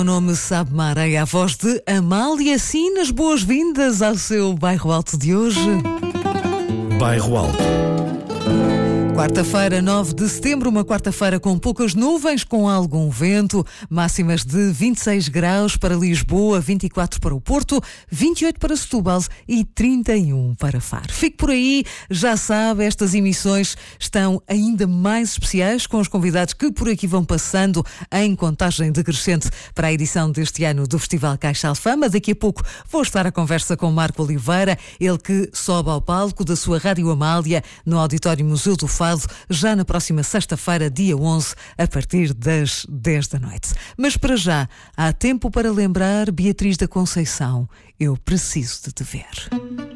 O nome sabe Mareia, a voz de Amália Sinas. Boas-vindas ao seu Bairro Alto de hoje. Bairro Alto. Quarta-feira, 9 de setembro, uma quarta-feira com poucas nuvens, com algum vento, máximas de 26 graus para Lisboa, 24 para o Porto, 28 para Setúbal e 31 para Faro. Fique por aí, já sabe, estas emissões estão ainda mais especiais com os convidados que por aqui vão passando em contagem decrescente para a edição deste ano do Festival Caixa Alfama. Daqui a pouco vou estar à conversa com Marco Oliveira, ele que sobe ao palco da sua Rádio Amália no Auditório Museu do Fado, já na próxima sexta-feira, dia 11, a partir das 10 da noite. Mas para já, há tempo para lembrar Beatriz da Conceição, eu preciso de te ver.